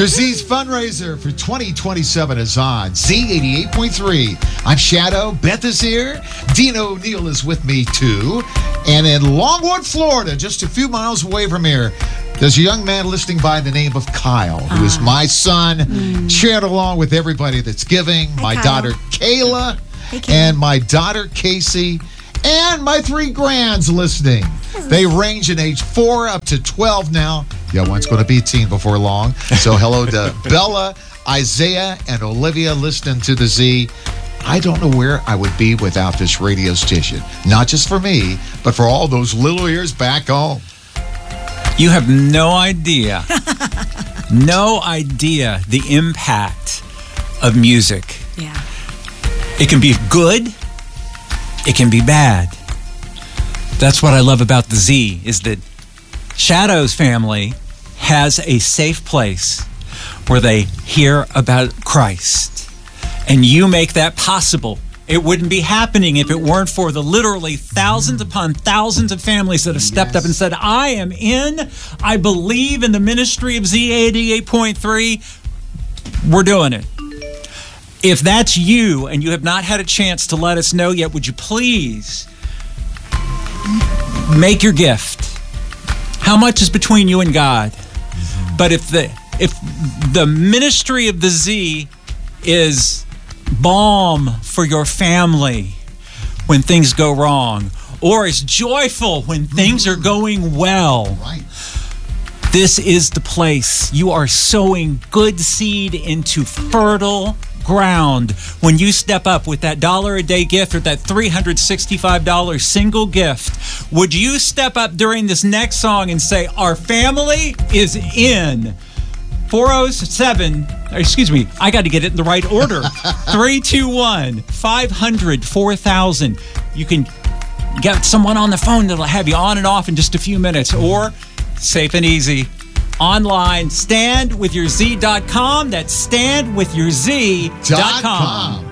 Your Z's fundraiser for 2027 is on Z88.3. I'm Shadow. Beth is here. Dino O'Neill is with me, too. And in Longwood, Florida, just a few miles away from here, there's a young man listening by the name of Kyle, who is my son, shared along with everybody that's giving, my daughter Kayla, and my daughter Casey, and my 3 grands listening. They range in age 4 up to 12 now. Yeah, one's going to be a teen before long. So hello to Bella, Isaiah, and Olivia listening to the Z. I don't know where I would be without this radio station. Not just for me, but for all those little ears back home. You have no idea the impact of music. Yeah. It can be good. It can be bad. That's what I love about the Z, is that Shadow's family has a safe place where they hear about Christ. And you make that possible. It wouldn't be happening if it weren't for the literally thousands upon thousands of families that have stepped up and said, I am in. I believe in the ministry of Z88.3. We're doing it. If that's you and you have not had a chance to let us know yet, would you please make your gift? How much is between you and God? But if the ministry of the Z is balm for your family when things go wrong, or is joyful when things are going well, Right. this is the place. You are sowing good seed into fertile ground when you step up with that $1 a day gift or that $365 single gift. Would you step up during this next song and say, our family is in? 407, I got to get it in the right order. 321-500-4000. You can get someone on the phone that'll have you on and off in just a few minutes, or safe and easy, online, standwithyourz.com. That's standwithyourz.com.